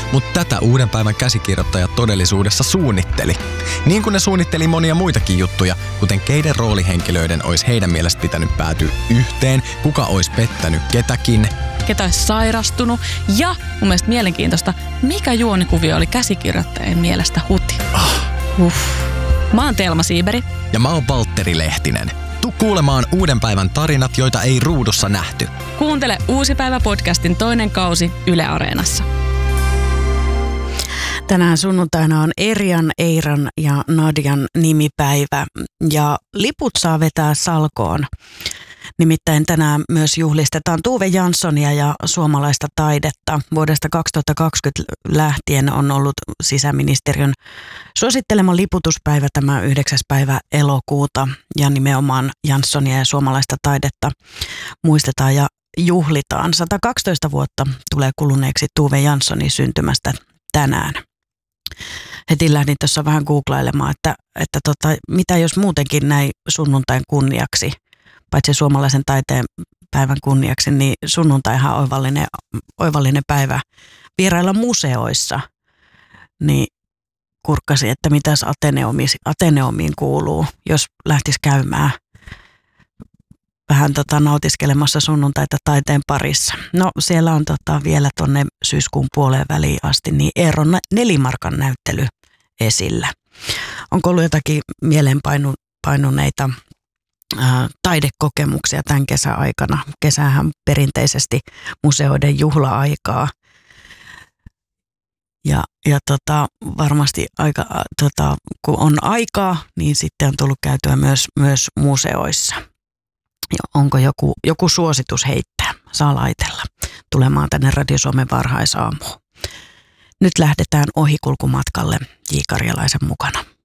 mutta tätä Uuden päivän käsikirjoittaja todellisuudessa suunnitteli. Niin kuin ne suunnitteli monia muitakin juttuja, kuten keiden roolihenkilöiden olisi heidän mielestä pitänyt päätyä yhteen, kuka olisi pettänyt ketäkin, ketä olisi sairastunut ja mun mielestä mielenkiintoista, mikä juonikuvio oli käsikirjoittajien mielestä huti. Mä oon Telma Siiberi. Ja mä oon Valtteri Lehtinen. Tuu kuulemaan Uuden päivän tarinat, joita ei ruudussa nähty. Kuuntele Uusi päivä podcastin toinen kausi Yle Areenassa. Tänään sunnuntaina on Erjan, Eiran ja Nadian nimipäivä ja liput saa vetää salkoon. Nimittäin tänään myös juhlistetaan Tove Janssonia ja suomalaista taidetta. Vuodesta 2020 lähtien on ollut sisäministeriön suosittelema liputuspäivä tämä 9. päivä elokuuta. Ja nimenomaan Janssonia ja suomalaista taidetta muistetaan ja juhlitaan. 112 vuotta tulee kuluneeksi Tove Janssonin syntymästä tänään. Heti lähdin tuossa vähän googlailemaan, että mitä jos muutenkin näin sunnuntain kunniaksi, paitsi suomalaisen taiteen päivän kunniaksi, niin sunnuntaihan on oivallinen päivä vierailla museoissa. Niin kurkkasi, että mitäs Ateneumiin kuuluu, jos lähtisi käymään vähän nautiskelemassa sunnuntaita taiteen parissa. No siellä on vielä tuonne syyskuun puoleen väliin asti niin Eeron Nelimarkan näyttely esillä. Onko ollut jotakin mieleenpainuneita taidekokemuksia tämän kesän aikana? Kesähän perinteisesti museoiden juhla-aikaa. Ja varmasti kun on aikaa, niin sitten on tullut käytyä myös museoissa. Ja onko joku suositus heittää? Saa laitella tulemaan tänne Radio Suomen varhaisaamuun. Nyt lähdetään ohikulkumatkalle J. Karjalaisen mukana.